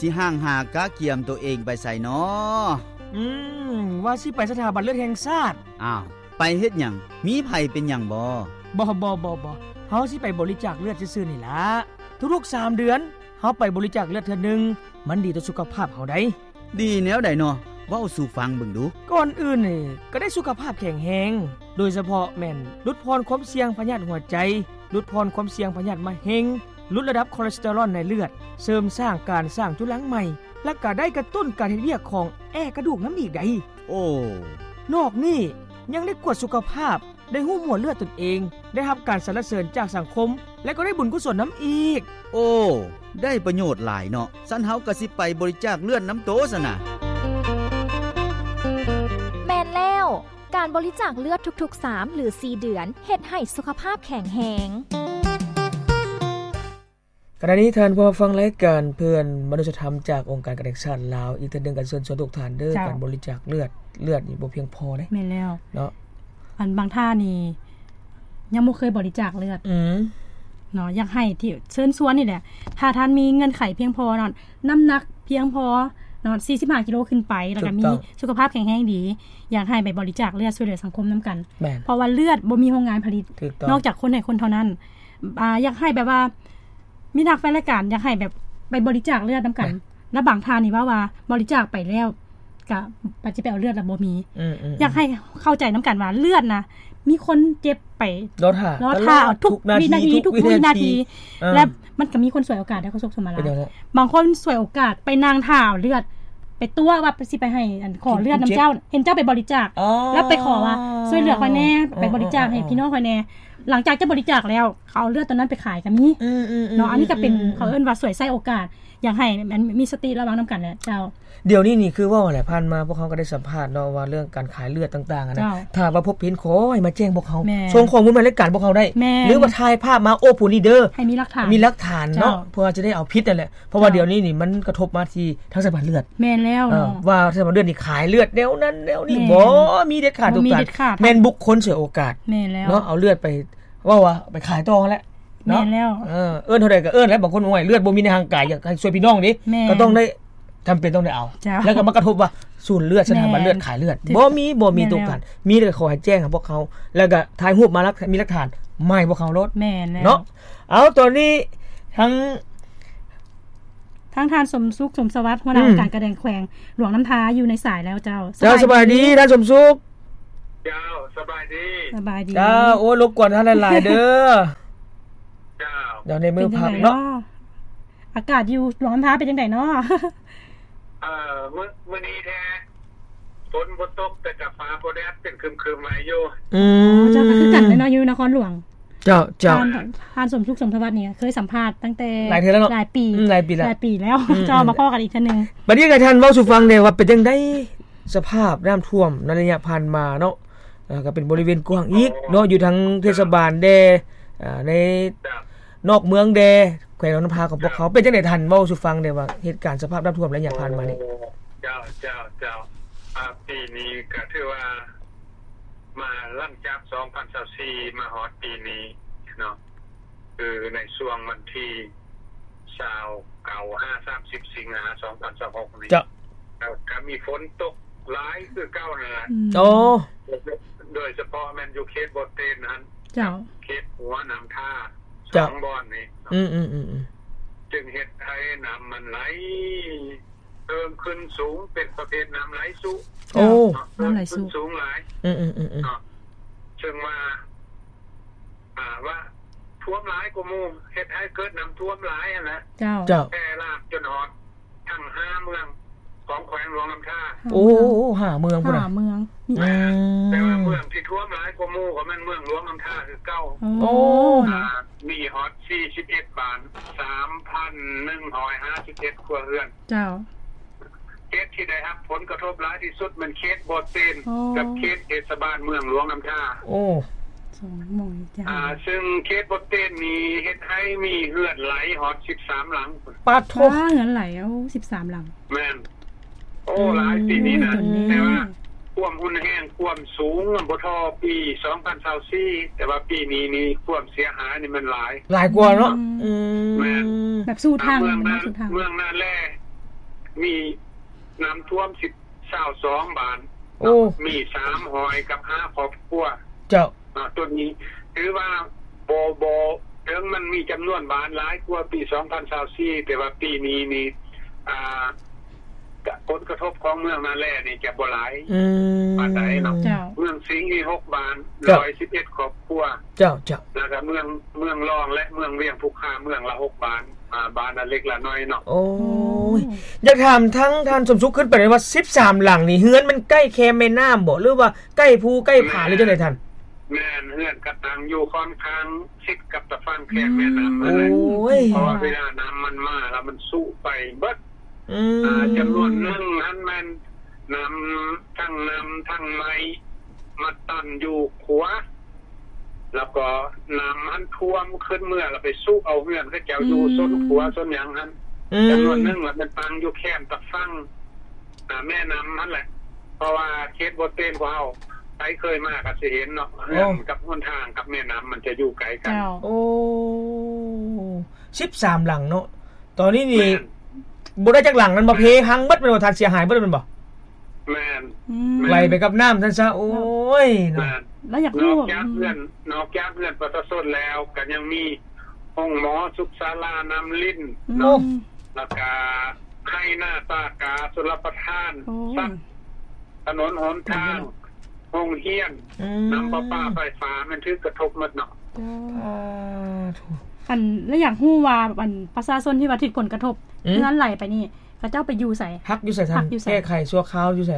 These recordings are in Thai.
สิห่างหากะเกียมตัวเองไปใส่น้อว่าสิไปสถาบันเลือดแห่งชาติอ้าวไปเฮ็ดหยังมีไผเป็นหยังบ่เฮาสิไปบริจาคเลือดซื่อๆนี่ล่ะทุกๆ3เดือนเฮาไปบริจาคเลือดเทื่อนึงมันดีต่อสุขภาพเฮาได้ดีแนวใดน้อเว้าสู่ฟังเบิ่งดูก่อนอื่นนี่ก็ได้สุขภาพแข็งแรงโดยเฉพาะแม่นลดพรความเสี่ยงพยาธิหัวใจลดพรความเสี่ยงพยาธิมะเร็งลดระดับคอเลสเตอรอลในเลือดเสริมสร้างการสร้างจุลังใหม่และก็ได้กระตุ้นการเฮ็ดเวียกของกระดูกน้ำอีกได้โอ้นอกนี้ยังได้กวดสุขภาพได้ฮู้หมวดเลือดตนเองได้รับการสรรเสริญจากสังคมและก็ได้บุญกุศลน้ำอีกโอ้ได้ประโยชน์หลายเนาะซั้นเฮาก็สิไปบริจาคเลือดน้ำโตซะนะแม่นแล้วการบริจาคเลือดทุกๆ3หรือ4เดือนเฮ็ดให้สุขภาพแข็งแรงขณะนี้ท่านผู้ฟังรายการเพื่อนมนุษยธรรมจากองค์การกระแสชาติลาวอีกท่านนึงกันเชิญชวนทุกท่านเด้อการบริจาคเลือดนี่บ่เพียงพอเด้แม่นแล้วเนาะบางท่านี่ยังบ่เคยบริจาคเลือดเนาะอยากให้ที่เชิญชวนนี่แหละถ้าท่านมีเงินไขเพียงพอเนาะน้ำหนักเพียงพอเนาะ45กิโลขึ้นไปแล้วก็มีสุขภาพแข็งแรงดีอยากให้ไปบริจาคเลือดช่วยเหลือสังคมนํากันเพราะว่าเลือดบ่มีโรงงานผลิตนอกจากคนให้คนเท่านั้นอยากให้แบบว่ามีนักแฟนรายการอยากให้แบบไปบริจาคเลือดนํากันแล้วบางท่านนี่ว่าบริจาคไปแล้วก็ปัจจุบันเอาเลือดแล้วบ่มีอยากให้เข้าใจนํากันว่าเลือดนะมีคนเจ็บไปรอท่าทุกวินาทีและมันก็มีคนสวยโอกาสได้เขาส่งมาแล้วบางคนสวยโอกาสไปนางท่าเลือดไปตัวว่าสิไปให้ขอเลือดนําเจ้าเห็นเจ้าไปบริจาคแล้วไปขอว่าช่วยเหลือค่อยแน่ไปบริจาคให้พี่น้องค่อยแน่หลังจากจะบริจาคแล้วเขาเอาเลือดตอนนั้นไปขายก็มีเนาะอันนี้ก็เป็นเขาเอิ้นว่าสวยใส่โอกาสอยากให้มันมีสติระวังนํากันแหละเจ้าเดี๋ยวนี้นี่คือว่าแหละผ่านมาพวกเขาก็ได้สัมภาษณ์เนาะว่าเรื่องการขายเลือดต่างๆนะถ้าว่าพบเห็นขอให้มาแจ้งพวกเขาส่งข้อมูลมารายการพวกเขาได้หรือว่าถ่ายภาพมาโอพูนี่เด้อให้มีหลักฐานเนาะเพื่อจะได้เอาผิดนั่นแหละเพราะว่าเดี๋ยวนี้นี่มันกระทบมาที่ทางสถาบันเลือดแม่นแล้วเนาะว่าสถาบันเลือดนี่ขายเลือดแนวนั้นแนวนี้บ่มีเด็ดขาดทุกการแม่นบุคคลเสียโอกาสแม่นแล้วเนาะเอาเลือดไปว่าไปขายต่อแล้วเนาะแม่นแล้วเอิ้นเท่าใดก็เอิ้นแล้วบางคนว่าเลือดบ่มีในร่างกายอยากให้ช่วยพี่น้องดิก็ต้องได้จำเป็นต้องได้เอาแล้วก็มากระทบว่าศูนย์เลือดสถาบันเลือดขายเลือดบ่มีตรงกันมีแต่ขอให้แจ้งให้พวกเขาแล้วก็ถ่ายรูปมาแล้วมีหลักฐานไม่พวกเขาลดแม่นแล้วเนาะเอาตอนนี้ทั้งท่านสมสุขสมสวัสดิ์หัวหน้าการกระแดงแขวงหลวงน้ำทาอยู่ในสายแล้วเจ้าสบายดีท่านสมสุขเจ้าสบายดีเจ้าโอ้รบกวนท่านหลายๆเด้อเจ้าเดี๋ยวในมือพักเนาะอากาศอยู่หลวงน้ำทาเป็นจังได๋เนาะมื้อนี้แท้ฝนบ่ตกแต่ก็ฟ้าบ่แดดเป็นครึมๆไว้อยู่เจ้าก็คือกันเนาะอยู่นครหลวงเจ้าท่านสมสุขสมทวัฒน์นี่เคยสัมภาษณ์ตั้งแต่หลายเทื่อแล้วเนาะหลายปีแล้วเจ้ามาพ้อกันอีกเทื่อนึงบัดนี้ก็ท่านเว้าสู่ฟังแน่ว่าเป็นจังได๋สภาพน้ำท่วมในระยะผ่านมาเนาะก็เป็นบริเวณกว้างอีกเนาะอยู่ทางเทศบาลแดในนอกเมืองแดแขวงน้ำพาของพวกเขาเป็นจังได๋ท่านเว้าสู่ฟังได้ว่าเหตุการณ์สภาพน้ำท่วมระยะผ่านมานี่เจ้าปีนี้ก็ถือว่ามาหลังจาก2024มาฮอดปีนี้เนาะคือในช่วงวันที่29-30 สิงหาคม 2026นี้ก็มีฝนตกหลายคือเก่านั่นแหละโดยเฉพาะแม่นอยู่เขตบ่เตนนั้นเจ้าเขตหัวน้ำท่า2บ่อนนี่จึงเฮ็ดให้น้ำมันไหลเพิ่มขึ้นสูงเป็นประเภทน้ำไหลสูงน้ำไหลสูงหลายซึ่งว่าท่วมหลายกว่าหมู่เฮ็ดให้เกิดน้ำท่วมหลายนั่นแหละเจ้าแพร่ลามจนฮอดทั้ง5เมืองของแขวงหลวงน้ำท่า 5เมืองพุ่นน่ะแต่ว่าเมืองที่ท่วมหลายกว่าหมู่ก็แม่นเมืองหลวงน้ำท่าคือเก่ามีฮอด41บ้าน 3,151 ครัวเรือนเจ้าเขตที่ได้รับผลกระทบหลายที่สุดมันเขตบ่อเตนกับเขตเทศบาลเมืองหลวงน้ำท่า 2หมู่จ้ะซึ่งเขตบ่อเตนมีเฮ็ดให้มีเฮือนไหลฮอด13หลังปาดโทเฮือนไหล13หลังแม่นหลายปีนี้นะแต่ว่าความรุนแรงความสูงบ่เท่าปี2024แต่ว่าปีนี้นี่ความเสียหายนี่มันหลายกว่าเนาะแบบสู้ทางเมืองนาแลมีน้ำท่วม22บ้านโอ้มี3หอยกับ5ครอบครัวเจ้าตัวนี้ถือว่าบ่ถึงมันมีจำนวนบ้านหลายกว่าปี2024แต่ว่าปีนี้นี่ผลกระทบของเมืองนาแลนี่จะบ่หลายปานใดเนาะเมืองสิงห์นี่6บ้าน111ครอบครัวเจ้าแล้วก็เมืองรองและเมืองเวียงภูคาเมืองละ6บ้านบ้านละเล็กละน้อยเนาะโอ้ยอยากถามทั้งท่านสมสุขขึ้นไปเลยว่า13หลังนี่เฮือนมันใกล้แคมแม่น้ำบ่หรือว่าใกล้ภูใกล้ผาหรือจังได๋ท่านแม่นเฮือนกระตังอยู่ค่อนข้างชิดกับตะฟังแคมแม่น้ำนั่นแหละเพราะเวลาน้ำมันมาแล้วมันสู้ไปเบิดจำนวนนึงนั้นมันน้ำทั้งไม้มาตันอยู่ขวาแล้วก็น้ำมันท่วมขึ้นเมื่อเราไปสู้เอาเฮือนก็เจ้าอยู่ส้นขวาส้นหยังนั้นจำนวนนึงมันตังอยู่แคมตะฟังแม่น้ำนั่นแหละเพราะว่าเขตบ่เต้นของเฮาไปเคยมาก็สิเห็นเนาะเฮือนกับหนทางกับแม่น้ำมันจะอยู่ไกลกันโอ้13หลังเนาะตอนนี้นี่บ่ได้จักหลังมันบ่เพพังเบิดเป็นบ่ทันเสียหายเบิดเป็นบ่แม่นไหลไปกับน้ำซั่นซะโอ้ยเนาะแล้วอยากรู้นอกจากเพื่อนประชาชนแล้วก็ยังมีห้องหมอสุขศาลาน้ำลิ้นเนาะแล้วก็ให้หน้าตากาสุรประทานสักถนนหนทางโรงเรียนน้ำประปาไฟฟ้ามันถือกระทบหมดเนาะแล้วอยากรู้ว่าประชาชนที่ว่าถูกผลกระทบเฮือนไหลไปนี่เขาเจ้าไปอยู่ไสฮักอยู่ไสท่านแก้ไขชั่วคราวอยู่ไส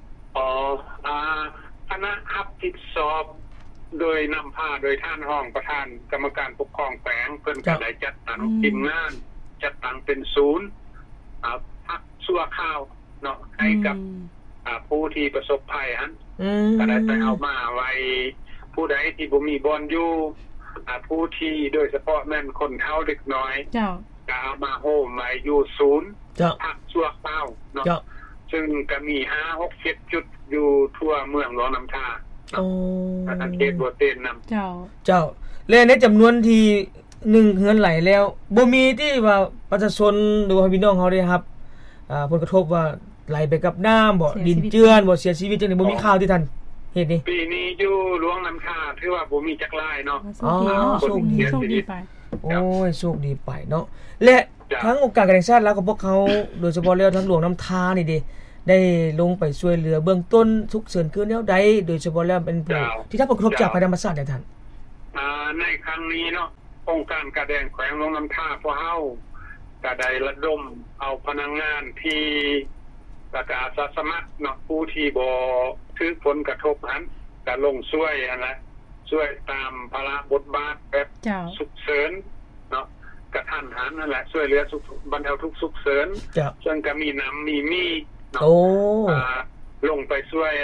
คณะรับผิดชอบโดยนำพาโดยท่านห้องประธานกรรมการปกครองแขวงเพิ่นก็ได้จัดตั้งทีมงานจัดตั้งเป็นศูนย์พักชั่วคราวเนาะให้กับผู้ที่ประสบภัยหั่นก็ได้ไปเอามาไว้ผู้ใดที่บ่มีบ่อนอยู่ผู้ที่โดยเฉพาะแม่นคนเฒ่าเด็กน้อยเจ้าก็เอามาโฮมไว้อยู่ศูนย์พักชั่วคราวเนาะซึ่งก็มี 5-6-7 จุดอยู่ทั่วเมืองหลวงน้ำท่าทางเขตบัวเต้นนำเจ้าและในจำนวนที่1เฮือนไหลแล้วบ่มีที่ว่าประชาชนหรือว่าพี่น้องเฮาได้ครับผลกระทบว่าไหลไปกับน้ำบ่ดินเจือนบ่เสียชีวิตจังได๋บ่มีข่าวที่ท่านเฮ็ดนี่ปีนี้อยู่หลวงน้ำท่าถือว่าบ่มีจักรายเนาะโชคดีไปโอ้ยโชคดีไปเนาะและทั้งองค์การการแห่งชาติแล้วก็พวกเขาโดยเฉพาะแล้วทั้งหลวงน้ำท่านี่ดิได้ลงไปช่วยเหลือเบื้องต้นทุกเสริญคือแนวใดโดยเฉพาะแล้วเป็นผู้ที่รับผลกระทบจากภัยธรรมชาติได้ท่านในครั้งนี้เนาะองค์การการแขวงหลวงน้ำท่าพวกเฮาก็ได้ระดมเอาพนักงานที่ประกาศสมัครเนาะผู้ที่บ่ถือผลกระทบนั้นก็ลงช่วยนั่นแหละช่วยตามภาระบทบาทแบบฉุกเฉินเนาะกระทันหันนั่นแหละช่วยเหลือบรรเทาทุกข์ฉุกเฉินซึ่งก็มีน้ำมีโอ้ลงไปช่วย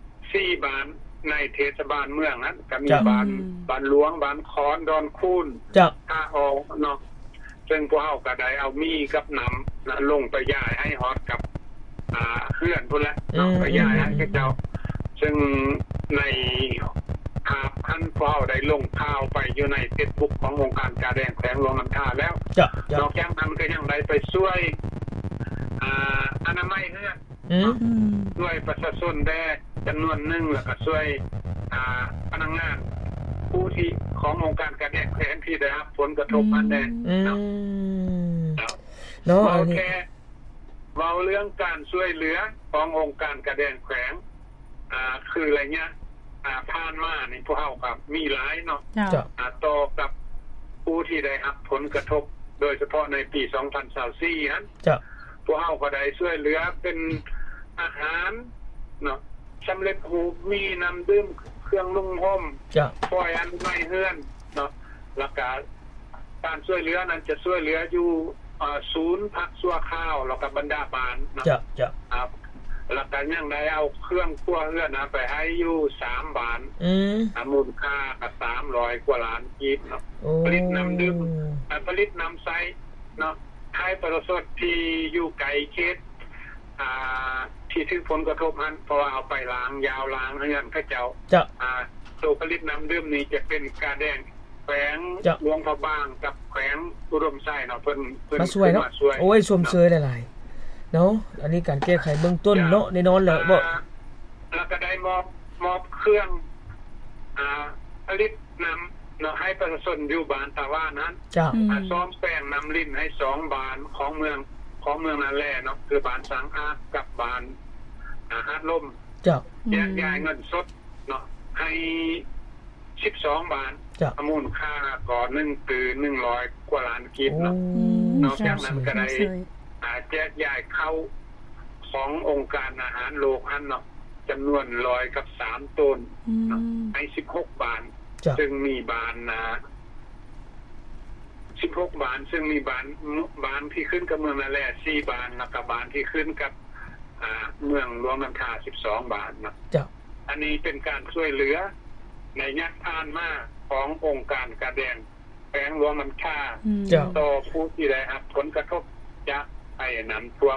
4บ้านในเทศบาลเมืองนั้นก็มีบ้านหลวงบ้านคอนดอนคูนท่าออกเนาะซึ่งพวกเฮาก็ได้เอามีกับน้ำลงไปย้ายให้ฮอดกับเพื่อนพุ่นละเนาะไปย้ายให้เจ้าซึ่งในท่านพวกเฮาได้ลงข่าวไปอยู่ใน Facebook ขององค์การการแขวงหลวงน้ำท่าแล้วนอกจากนั้นก็ยังได้ไปช่วยอนามัยเฮือนช่วยประชาชนได้จำนวนนึงแล้วก็ช่วยพนักงานผู้ที่ขององค์การการแขวงที่ได้รับผลกระทบอันใดเนาะโอเคเว้าเรื่องการช่วยเหลือขององค์การการแขวงคืออะไรเงี้ยผ่านมานี่พวกเฮาก็มีหลายเนาะต่อกับผู้ที่ได้รับผลกระทบโดยเฉพาะในปี2024นั้นพวกเฮาก็ได้ช่วยเหลือเป็นอาหารเนาะสำเร็จรูปมีน้ำดื่มเครื่องนุ่งห่มปล่อยอันไม่เฮือนเนาะแล้วก็การช่วยเหลือนั้นจะช่วยเหลืออยู่ศูนย์พักชั่วคราวแล้วก็บรรดาบาลเนาะครับแล้วก็ยังได้เอาเครื่องครัวเรือนไปให้อยู่3บ้านมูลค่าก็300กว่าล้านกีบเนาะผลิตน้ำดื่มผลิตน้ำใสเนาะให้ประชาชนที่อยู่ไกลเขตที่ถึงผลกระทบนั้นเพราะว่าเอาไปล้างยาวล้างเฮือนเขาเจ้าตัวผลิตน้ำดื่มนี้จะเป็นกาแดงแขวงหลวงพระบางกับแขวงอุดมไส้เนาะเพิ่นมาช่วยเนาะโอ้ยชมเชยหลายๆเนาะอันนี้การแก้ไขเบื้องต้นเนาะแน่นอนแหละบ่แล้วก็ได้มอบเครื่องผลิตน้ำเนาะให้ประชาชนอยู่บ้านตาว่านั้นจ้ะซ้อมแป้งน้ำลิ้นให้2บ้านของเมืองนั่นแหละเนาะคือบ้านสังอากับบ้านหาดลมจ้ะแจกจ่ายเงินสดเนาะให้12 บาทมูลค่าก่อน1คือ100กว่าล้านกีบเนาะนอกจากนั้นก็ได้แจกจ่ายเข้าขององค์การอาหารโลกอันเนาะจำนวน100กับ3ตนให้16 บาทซึ่งมีบาน16 บาทซึ่งมีบานที่ขึ้นกับเมืองนั่นแหละ4 บาทแล้วก็บานที่ขึ้นกับเมืองหลวงน้ำคา12 บาทเนาะอันนี้เป็นการช่วยเหลือในยักษ์ผ่านมาขององค์การกระแดงแขวงหลวงน้ำคาต่อผู้ที่ได้รับผลกระทบจากไอ้น้ำท่วม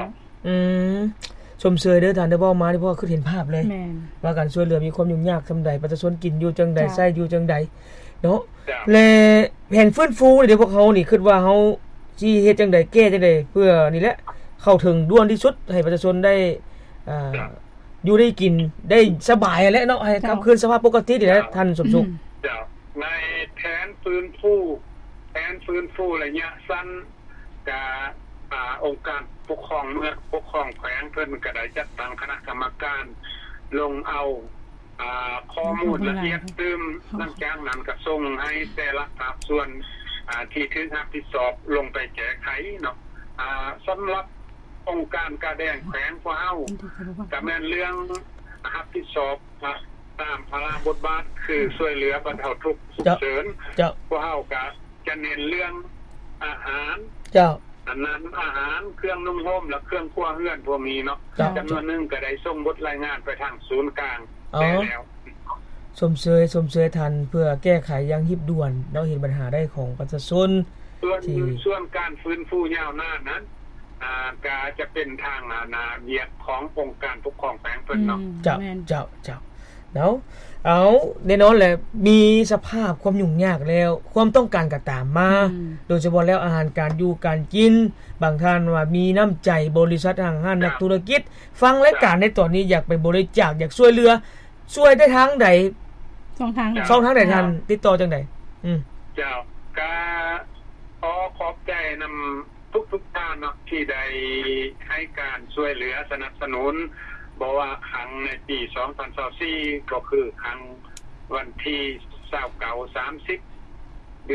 ชมเชยเด้อท่านได้เว้ามาที่พ่อคือเห็นภาพเลยว่าการช่วยเหลือมีความยุ่งยากซำใดประชาชนกินอยู่จังใดใช้อยู่จังใดเนาะและแผนฟื้นฟูเดี๋ยวพวกเขานี่คิดว่าเฮาสิเฮ็ดจังใดแก้จังใดเพื่อนี่แหละเข้าถึงด่วนที่สุดให้ประชาชนได้อยู่ได้กินได้สบายแหละเนาะให้กลับคืนสภาพปกตินี่แหละท่านสมสุขในแผนฟื้นฟูระยะสั้นกับองค์การปกครองเมืองปกครองแขวงเพิ่นก็ได้จัดตั้งคณะกรรมการลงเอาข้อมูลละเอียดตึมหลังจากนั้นก็ส่งให้แต่ละภาคส่วนที่ถึงรับผิดชอบลงไปแก้ไขเนาะสำหรับองค์การกระแดงแขวงพวกเฮาก็แม่นเรื่องรับผิดชอบตามภาระบทบาทคือช่วยเหลือบรรเทาทุกข์ฉุกเฉินพวกเฮาก็จะเน้นเรื่องอาหารอันนั้นอาหารเครื่องนุ่งห่มและเครื่องครัวเรือนพวกนี้เนาะจำนวนนึงก็ได้ส่งบทรายงานไปทางศูนย์กลางแล้วสมเชยทันเพื่อแก้ไขอย่างรีบด่วนเราเห็นปัญหาได้ของประชาชนส่วนการฟื้นฟูยาวนานนั้นก็จะเป็นทางเวียกขององค์การปกครองแขวงเพิ่นเนาะเจ้าเนาะเอาแน่นอนแหละมีสภาพความยุ่งยากแล้วความต้องการก็ตามมาโดยเฉพาะแล้วอาหารการอยู่การกินบางท่านว่ามีน้ำใจบริษัทห้างนักธุรกิจฟังรายการในตอนนี้อยากไปบริจาคอยากช่วยเหลือช่วยได้ทางใด 2 ทางไหนท่านติดต่อจังได๋เจ้าก็ขอบใจนำทุกท่านเนาะที่ได้ให้การช่วยเหลือสนับสนุนบอกว่าครั้งในปี2024ก็คือครั้งวันที่29 30